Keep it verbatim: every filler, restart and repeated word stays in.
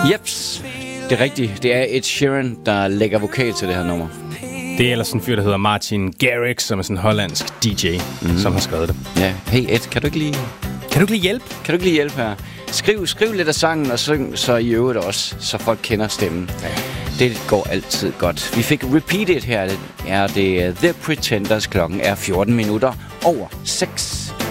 Jeps, det er rigtigt. Det er Ed Sheeran, der lægger vokal til det her nummer. Det er ellers sådan en fyr, der hedder Martin Garrix, som er sådan en hollandsk D J, mm. som har skrevet det. Ja, hey Ed, kan du ikke lige... Kan du ikke lige hjælpe? Kan du ikke lige hjælpe her? Skriv, skriv lidt af sangen, og syng så i øvrigt også, så folk kender stemmen. Ja. Det går altid godt. Vi fik Repeat It her. Det er det The Pretenders. Klokken er fjorten minutter over seks.